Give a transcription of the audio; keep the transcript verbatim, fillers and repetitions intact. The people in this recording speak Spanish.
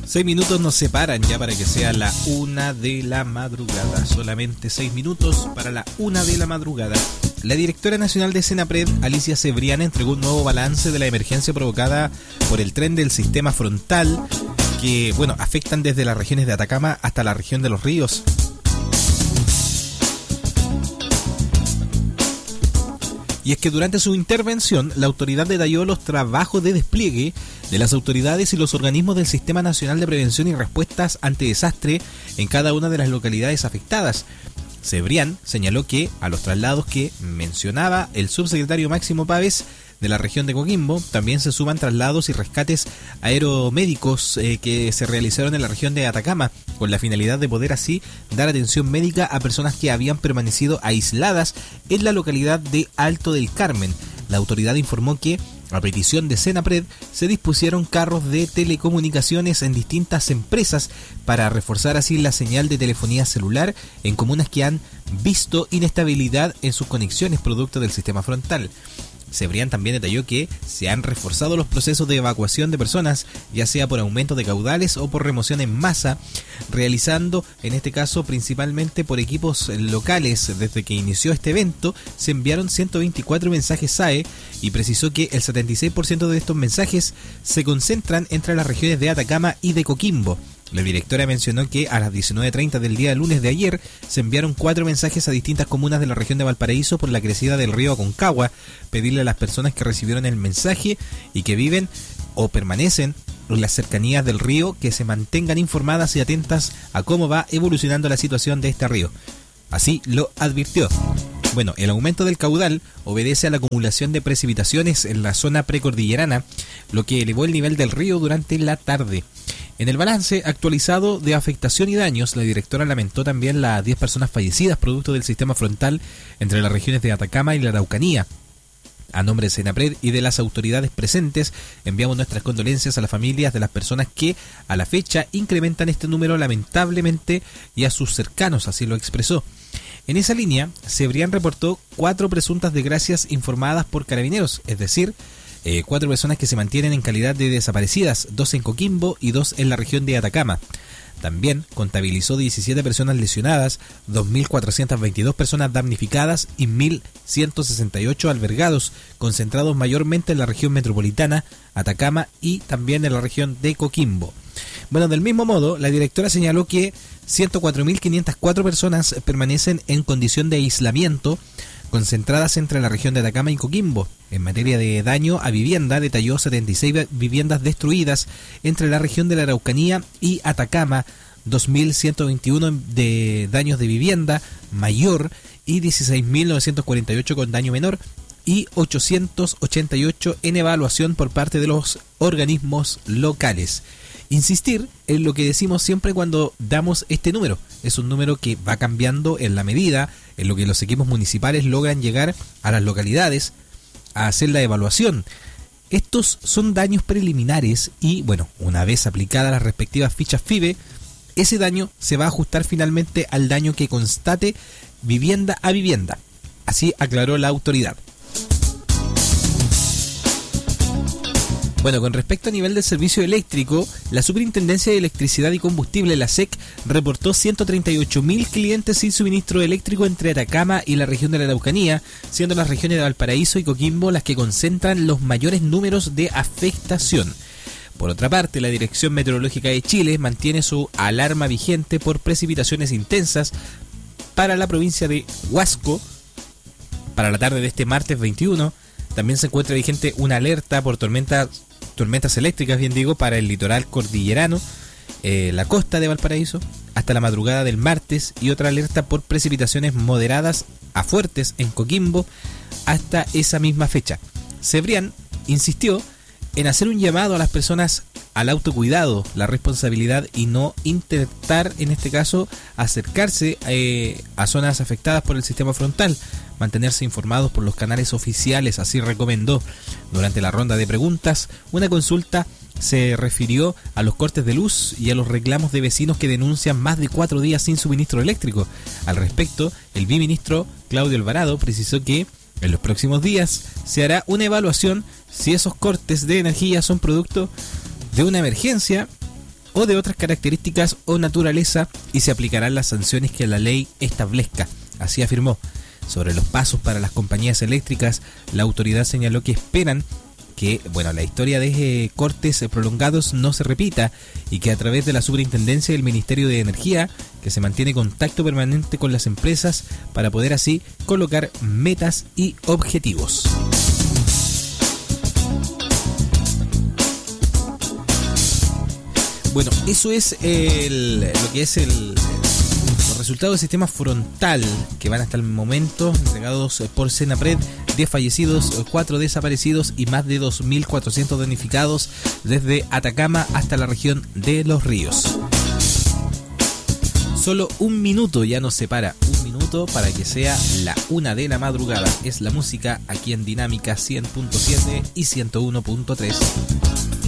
Seis minutos nos separan ya para que sea la una de la madrugada. Solamente seis minutos para la una de la madrugada. La directora nacional de Senapred, Alicia Cebrián, entregó un nuevo balance de la emergencia provocada por el tren del sistema frontal que, bueno, afectan desde las regiones de Atacama hasta la región de Los Ríos. Y es que durante su intervención, la autoridad detalló los trabajos de despliegue de las autoridades y los organismos del Sistema Nacional de Prevención y Respuestas ante Desastre en cada una de las localidades afectadas. Cebrián señaló que a los traslados que mencionaba el subsecretario Máximo Pávez de la región de Coquimbo, también se suman traslados y rescates aeromédicos eh, que se realizaron en la región de Atacama, con la finalidad de poder así dar atención médica a personas que habían permanecido aisladas en la localidad de Alto del Carmen. La autoridad informó que, a petición de Senapred, se dispusieron carros de telecomunicaciones en distintas empresas para reforzar así la señal de telefonía celular en comunas que han visto inestabilidad en sus conexiones producto del sistema frontal. Cebrián también detalló que se han reforzado los procesos de evacuación de personas, ya sea por aumento de caudales o por remoción en masa, realizando en este caso principalmente por equipos locales. Desde que inició este evento se enviaron ciento veinticuatro mensajes S A E y precisó que el setenta y seis por ciento de estos mensajes se concentran entre las regiones de Atacama y de Coquimbo. La directora mencionó que a las diecinueve treinta del día lunes de ayer se enviaron cuatro mensajes a distintas comunas de la región de Valparaíso por la crecida del río Aconcagua, pedirle a las personas que recibieron el mensaje y que viven o permanecen en las cercanías del río que se mantengan informadas y atentas a cómo va evolucionando la situación de este río. Así lo advirtió. Bueno, el aumento del caudal obedece a la acumulación de precipitaciones en la zona precordillerana, lo que elevó el nivel del río durante la tarde. En el balance actualizado de afectación y daños, la directora lamentó también las diez personas fallecidas producto del sistema frontal entre las regiones de Atacama y la Araucanía. A nombre de Senapred y de las autoridades presentes, enviamos nuestras condolencias a las familias de las personas que a la fecha incrementan este número lamentablemente y a sus cercanos, así lo expresó. En esa línea, Cebrián reportó cuatro presuntas desgracias informadas por carabineros, es decir, Eh, cuatro personas que se mantienen en calidad de desaparecidas, dos en Coquimbo y dos en la región de Atacama. También contabilizó diecisiete personas lesionadas, dos mil cuatrocientas veintidós personas damnificadas y mil ciento sesenta y ocho albergados, concentrados mayormente en la región metropolitana, Atacama y también en la región de Coquimbo. Bueno, del mismo modo, la directora señaló que ciento cuatro mil quinientas cuatro personas permanecen en condición de aislamiento, concentradas entre la región de Atacama y Coquimbo. En materia de daño a vivienda, detalló setenta y seis viviendas destruidas entre la región de la Araucanía y Atacama, dos mil ciento veintiuno de daños de vivienda mayor y dieciséis mil novecientos cuarenta y ocho con daño menor y ochocientos ochenta y ocho en evaluación por parte de los organismos locales. Insistir en lo que decimos siempre cuando damos este número. Es un número que va cambiando en la medida en lo que los equipos municipales logran llegar a las localidades a hacer la evaluación. Estos son daños preliminares y, bueno, una vez aplicadas las respectivas fichas F I B E, ese daño se va a ajustar finalmente al daño que constate vivienda a vivienda. Así aclaró la autoridad. Bueno, con respecto a nivel del servicio eléctrico, la Superintendencia de Electricidad y Combustible, la S E C, reportó ciento treinta y ocho mil clientes sin suministro eléctrico entre Atacama y la región de la Araucanía, siendo las regiones de Valparaíso y Coquimbo las que concentran los mayores números de afectación. Por otra parte, la Dirección Meteorológica de Chile mantiene su alarma vigente por precipitaciones intensas para la provincia de Huasco para la tarde de este martes veintiuno. También se encuentra vigente una alerta por tormentas tormentas eléctricas, bien digo, para el litoral cordillerano, eh, la costa de Valparaíso, hasta la madrugada del martes, y otra alerta por precipitaciones moderadas a fuertes en Coquimbo hasta esa misma fecha. Cebrián insistió en hacer un llamado a las personas al autocuidado, la responsabilidad y no intentar, en este caso, acercarse eh, a zonas afectadas por el sistema frontal, mantenerse informados por los canales oficiales, así recomendó. Durante la ronda de preguntas, una consulta se refirió a los cortes de luz y a los reclamos de vecinos que denuncian más de cuatro días sin suministro eléctrico. Al respecto, el viceministro Claudio Alvarado precisó que en los próximos días se hará una evaluación si esos cortes de energía son producto de una emergencia o de otras características o naturaleza y se aplicarán las sanciones que la ley establezca. Así afirmó. Sobre los pasos para las compañías eléctricas, la autoridad señaló que esperan que bueno, la historia de eh, cortes prolongados no se repita y que a través de la Superintendencia del Ministerio de Energía, que se mantiene contacto permanente con las empresas para poder así colocar metas y objetivos. Bueno, eso es el, lo que es el, los resultados del sistema frontal que van hasta el momento entregados por Senapred. diez fallecidos, cuatro desaparecidos y más de dos mil cuatrocientos damnificados desde Atacama hasta la región de Los Ríos. Solo un minuto ya nos separa, un minuto para que sea la una de la madrugada. Es la música aquí en Dinámica cien punto siete y ciento uno punto tres.